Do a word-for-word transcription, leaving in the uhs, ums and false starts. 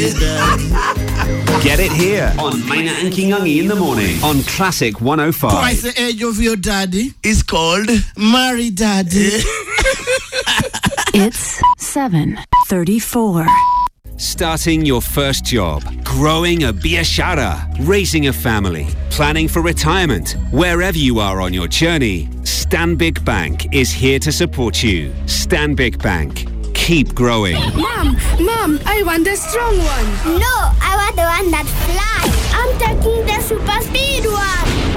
Get it here on Maina and Kingangi in the morning on Classic one oh five. Twice the age of your daddy is called Marry Daddy. It's seven thirty-four. Starting your first job, growing a biashara, raising a family, planning for retirement. Wherever you are on your journey, Stanbic Bank is here to support you. Stanbic Bank. Keep growing. Mom, Mom, I want the strong one. No, I want the one that flies. I'm taking the super speed one.